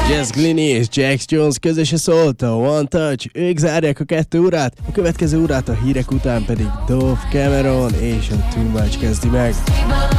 Jess Glynny és Jax Jones közösen szólt a One Touch, ők zárják a 2 órát, a következő órát a hírek után pedig Dove Cameron és a Too Much kezdi meg.